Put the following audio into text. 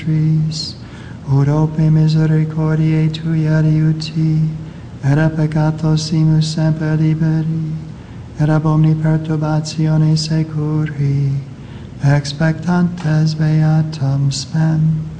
ora per misericordiae tui adiuti, et a peccatos simus semper liberi, et ab omni perturbatione securi, expectantes beatum spem.